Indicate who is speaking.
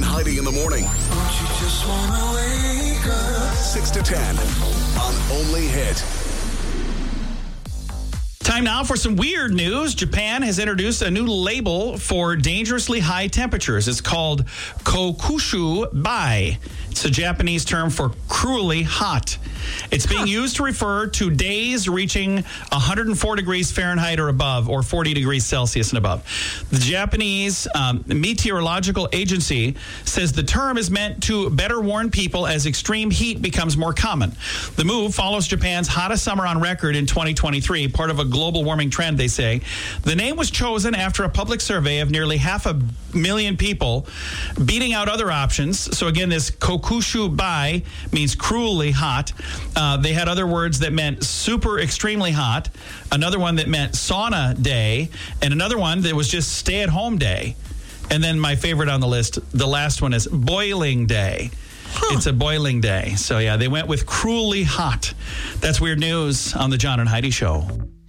Speaker 1: Heidi in the morning.
Speaker 2: Don't you just wanna wake up?
Speaker 1: 6 to 10 on Only Hit.
Speaker 3: Time now for some weird news. Japan has introduced a new label for dangerously high temperatures. It's called Kokushu Bai. It's a Japanese term for cruelly hot. It's being used to refer to days reaching 104 degrees Fahrenheit or above, or 40 degrees Celsius and above. The Japanese Meteorological Agency says the term is meant to better warn people as extreme heat becomes more common. The move follows Japan's hottest summer on record in 2023, part of a global warming trend, they say. The name was chosen after a public survey of nearly 500,000 people, beating out other options. So again, this Kokushu Bai means cruelly hot. They had other words that meant super extremely hot, another one that meant sauna day, and another one that was just stay-at-home day. And then my favorite on the list, the last one is boiling day. It's a boiling day. So yeah, they went with cruelly hot. That's weird news on the John and Heidi Show.